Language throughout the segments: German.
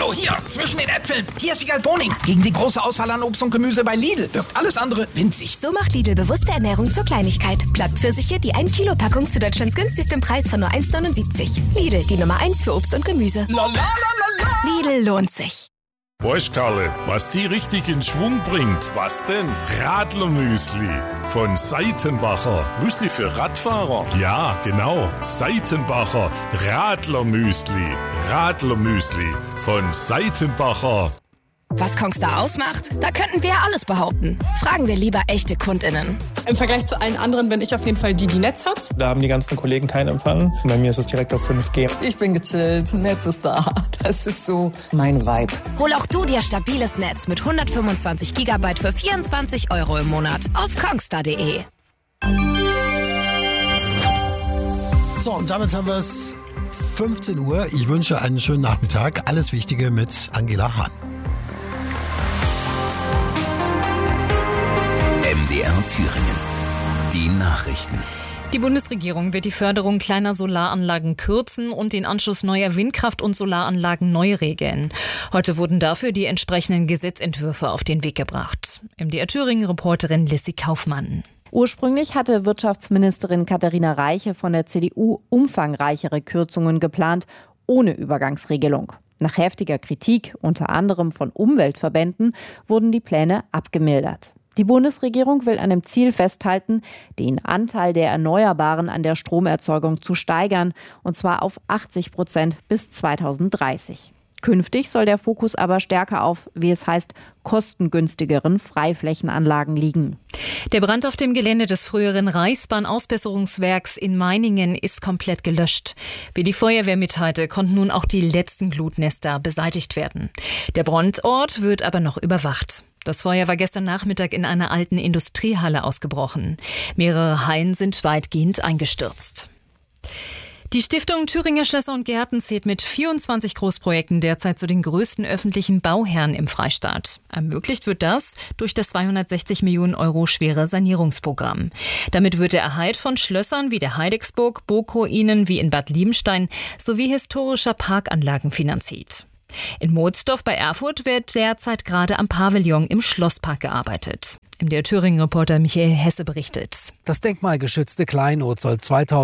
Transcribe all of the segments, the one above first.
Oh, hier, zwischen den Äpfeln. Hier ist Wiegald Boning. Gegen die große Auswahl an Obst und Gemüse bei Lidl wirkt alles andere winzig. So macht Lidl bewusste Ernährung zur Kleinigkeit. Plattpfirsiche, die 1 Kilo Packung zu Deutschlands günstigstem Preis von nur 1,79. Lidl, die Nummer 1 für Obst und Gemüse. Lidl lohnt sich. Weißt Karle, was die richtig in Schwung bringt? Was denn? Radlermüsli von Seitenbacher. Müsli für Radfahrer? Ja, genau. Seitenbacher Radlermüsli. Radlermüsli von Seitenbacher. Was Kongstar ausmacht? Da könnten wir ja alles behaupten. Fragen wir lieber echte KundInnen. Im Vergleich zu allen anderen bin ich auf jeden Fall die Netz hat. Da haben die ganzen Kollegen keinen Empfang. Bei mir ist es direkt auf 5G. Ich bin gechillt, Netz ist da. Das ist so mein Vibe. Hol auch du dir stabiles Netz mit 125 GB für 24 € im Monat auf kongstar.de. So, und damit haben wir es 15 Uhr. Ich wünsche einen schönen Nachmittag. Alles Wichtige mit Angela Hahn. MDR Thüringen. Die Nachrichten. Die Bundesregierung wird die Förderung kleiner Solaranlagen kürzen und den Anschluss neuer Windkraft- und Solaranlagen neu regeln. Heute wurden dafür die entsprechenden Gesetzentwürfe auf den Weg gebracht. MDR Thüringen-Reporterin Lissy Kaufmann. Ursprünglich hatte Wirtschaftsministerin Katharina Reiche von der CDU umfangreichere Kürzungen geplant, ohne Übergangsregelung. Nach heftiger Kritik, unter anderem von Umweltverbänden, wurden die Pläne abgemildert. Die Bundesregierung will an dem Ziel festhalten, den Anteil der Erneuerbaren an der Stromerzeugung zu steigern, und zwar auf 80% bis 2030. Künftig soll der Fokus aber stärker auf, wie es heißt, kostengünstigeren Freiflächenanlagen liegen. Der Brand auf dem Gelände des früheren Reichsbahn-Ausbesserungswerks in Meiningen ist komplett gelöscht. Wie die Feuerwehr mitteilte, konnten nun auch die letzten Glutnester beseitigt werden. Der Brandort wird aber noch überwacht. Das Feuer war gestern Nachmittag in einer alten Industriehalle ausgebrochen. Mehrere Hallen sind weitgehend eingestürzt. Die Stiftung Thüringer Schlösser und Gärten zählt mit 24 Großprojekten derzeit zu den größten öffentlichen Bauherren im Freistaat. Ermöglicht wird das durch das 260 Millionen € schwere Sanierungsprogramm. Damit wird der Erhalt von Schlössern wie der Heidecksburg, Burgruinen wie in Bad Liebenstein sowie historischer Parkanlagen finanziert. In Moosdorf bei Erfurt wird derzeit gerade am Pavillon im Schlosspark gearbeitet. Der Thüringen-Reporter Michael Hesse berichtet. Das denkmalgeschützte Kleinod soll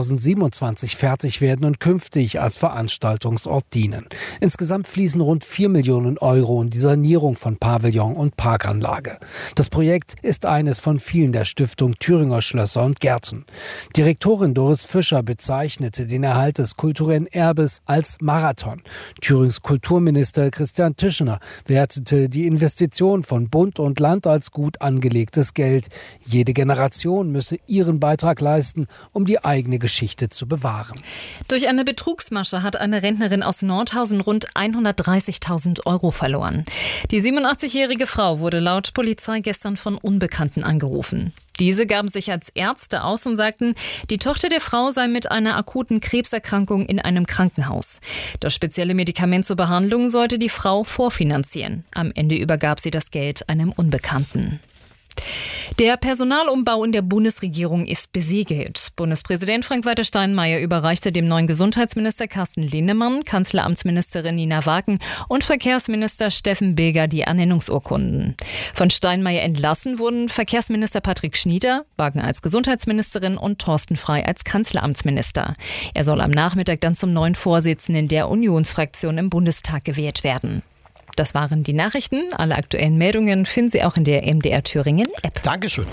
2027 fertig werden und künftig als Veranstaltungsort dienen. Insgesamt fließen rund 4 Millionen € in die Sanierung von Pavillon und Parkanlage. Das Projekt ist eines von vielen der Stiftung Thüringer Schlösser und Gärten. Direktorin Doris Fischer bezeichnete den Erhalt des kulturellen Erbes als Marathon. Thürings Kulturminister Christian Tischner wertete die Investition von Bund und Land als gut angelegtes Geld. Jede Generation müsse ihren Beitrag leisten, um die eigene Geschichte zu bewahren. Durch eine Betrugsmasche hat eine Rentnerin aus Nordhausen rund 130.000 € verloren. Die 87-jährige Frau wurde laut Polizei gestern von Unbekannten angerufen. Diese gaben sich als Ärzte aus und sagten, die Tochter der Frau sei mit einer akuten Krebserkrankung in einem Krankenhaus. Das spezielle Medikament zur Behandlung sollte die Frau vorfinanzieren. Am Ende übergab sie das Geld einem Unbekannten. Der Personalumbau in der Bundesregierung ist besiegelt. Bundespräsident Frank-Walter Steinmeier überreichte dem neuen Gesundheitsminister Carsten Linnemann, Kanzleramtsministerin Nina Wagen und Verkehrsminister Steffen Bilger die Ernennungsurkunden. Von Steinmeier entlassen wurden Verkehrsminister Patrick Schnieder, Wagen als Gesundheitsministerin und Thorsten Frey als Kanzleramtsminister. Er soll am Nachmittag dann zum neuen Vorsitzenden der Unionsfraktion im Bundestag gewählt werden. Das waren die Nachrichten. Alle aktuellen Meldungen finden Sie auch in der MDR Thüringen App. Dankeschön.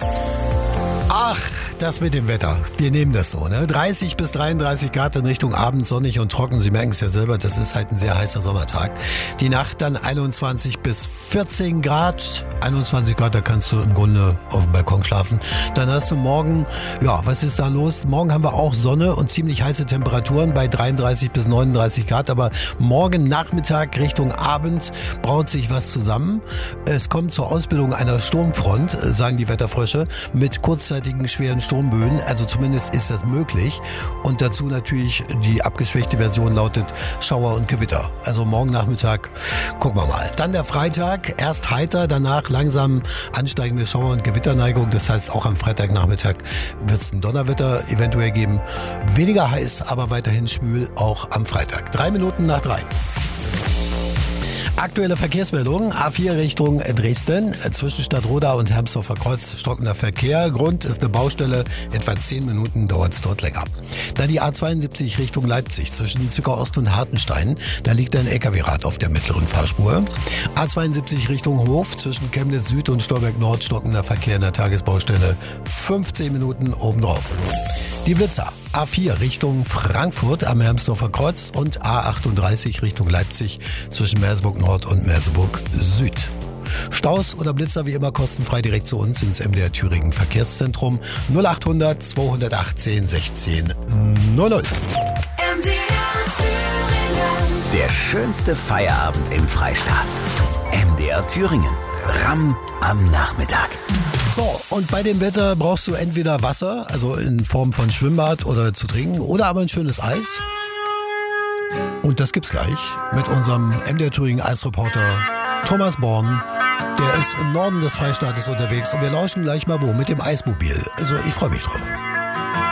Ach, das mit dem Wetter. Wir nehmen das so, ne? 30 bis 33 Grad in Richtung Abend, sonnig und trocken. Sie merken es ja selber, das ist halt ein sehr heißer Sommertag. Die Nacht dann 21 bis 14 Grad. 21 Grad, da kannst du im Grunde auf dem Balkon schlafen. Dann hast du morgen, ja, was ist da los? Morgen haben wir auch Sonne und ziemlich heiße Temperaturen bei 33 bis 39 Grad. Aber morgen Nachmittag Richtung Abend braut sich was zusammen. Es kommt zur Ausbildung einer Sturmfront, sagen die Wetterfrösche, mit kurzzeitigen schweren Sturmböen. Also zumindest ist das möglich. Und dazu natürlich die abgeschwächte Version lautet Schauer und Gewitter. Also morgen Nachmittag gucken wir mal. Dann der Freitag, erst heiter, danach langsam ansteigende Schauer- und Gewitterneigung. Das heißt, auch am Freitagnachmittag wird es ein Donnerwetter eventuell geben. Weniger heiß, aber weiterhin schwül, auch am Freitag. 3 Minuten nach 3. Aktuelle Verkehrsmeldung, A4 Richtung Dresden, zwischen Stadtroda und Hermsdorfer Kreuz stockender Verkehr. Grund ist eine Baustelle, etwa 10 Minuten dauert es dort länger. Dann die A72 Richtung Leipzig, zwischen Zwickau Ost und Hartenstein, da liegt ein LKW-Rad auf der mittleren Fahrspur. A72 Richtung Hof, zwischen Chemnitz Süd und Stolberg Nord stockender Verkehr in der Tagesbaustelle, 15 Minuten obendrauf. Die Blitzer, A4 Richtung Frankfurt am Hermsdorfer Kreuz und A38 Richtung Leipzig zwischen Merseburg Nord und Merseburg Süd. Staus oder Blitzer wie immer kostenfrei direkt zu uns ins MDR Thüringen Verkehrszentrum 0800 218 16 00. Der schönste Feierabend im Freistaat. MDR Thüringen. Ramm am Nachmittag. So, und bei dem Wetter brauchst du entweder Wasser, also in Form von Schwimmbad oder zu trinken, oder aber ein schönes Eis. Und das gibt's gleich mit unserem MDR Thüringen Eisreporter Thomas Born. Der ist im Norden des Freistaates unterwegs und wir lauschen gleich mal wo? Mit dem Eismobil. Also ich freue mich drauf.